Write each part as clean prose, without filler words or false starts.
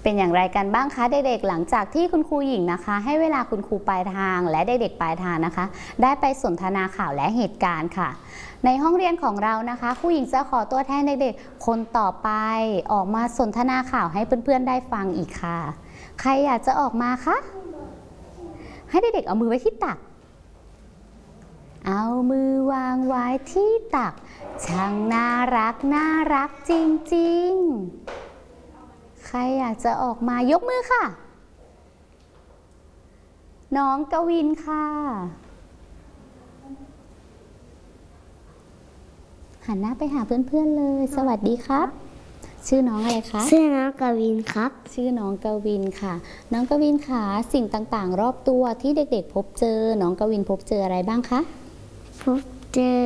เป็นอย่างไรกันบ้างคะเด็กๆหลังจากที่คุณครูหญิงนะคะให้เวลาคุณครูปลายทางและเด็กๆปลายทางนะคะได้ไปสนทนาข่าวและเหตุการณ์ค่ะในห้องเรียนของเรานะคะครูหญิงจะขอตัวแทนเด็กๆคนต่อไปออกมาสนทนาข่าวให้เพื่อนๆได้ฟังอีกค่ะใครอยากจะออกมาคะให้เด็กๆเอามือไว้ที่ตักเอามือวางไว้ที่ตักช่างน่ารักจริงๆใครอยากจะออกมายกมือค่ะน้องกวินค่ะหันหน้าไปหาเพื่อนๆเลยสวัสดีครับชื่อน้องอะไรคะชื่อน้องกวินครับชื่อน้องกวินค่ะน้องกวินค่ะสิ่งต่างๆรอบตัวที่เด็กๆพบเจอน้องกวินพบเจออะไรบ้างคะพบเจอ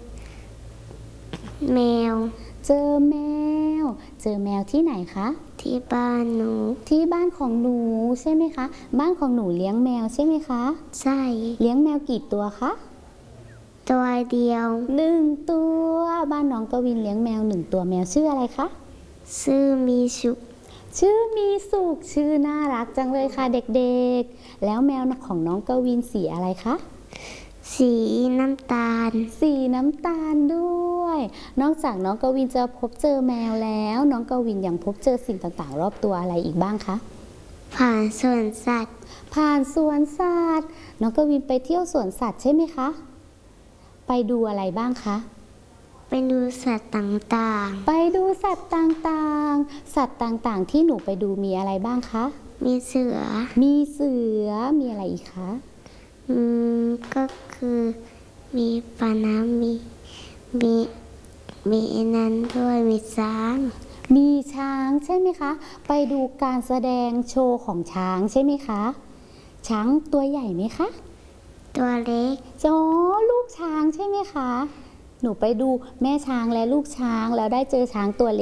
แมวเจอแมวที่ไหนคะที่บ้านหนูที่บ้านของหนูใช่ไหมคะบ้านของหนูเลี้ยงแมวใช่ไหมคะใช่เลี้ยงแมวกี่ตัวคะตัวเดียว 1 ตัวบ้านน้องกวินเลี้ยงแมว1 ตัวแมวชื่ออะไรคะชื่อมีสุขชื่อน่ารักจังเลยค่ะเด็กๆแล้วแมวของน้องกวินสีอะไรคะสีน้ำตาลด้วยนอกจากน้องกวินจะพบเจอแมวแล้วน้องกวินยังพบเจอสิ่งต่างๆรอบตัวอะไรอีกบ้างคะผ่านสวนสัตว์น้องกวินไปเที่ยวสวนสัตว์ใช่ไหมคะไปดูอะไรบ้างคะไปดูสัตว์ต่างๆสัตว์ต่างๆที่หนูไปดูมีอะไรบ้างคะมีเสือมีอะไรอีกคะก็คือมีปลาน้ำมีนั้นด้วยมีช้างใช่ไหมคะไปดูการแสดงโชว์ของช้างใช่ไหมคะช้างตัวใหญ่ไหมคะตัวเล็กลูกช้างใช่ไหมคะหนูไปดูแม่ช้างและลูกช้างแล้วได้เจอช้างตัวเล็ก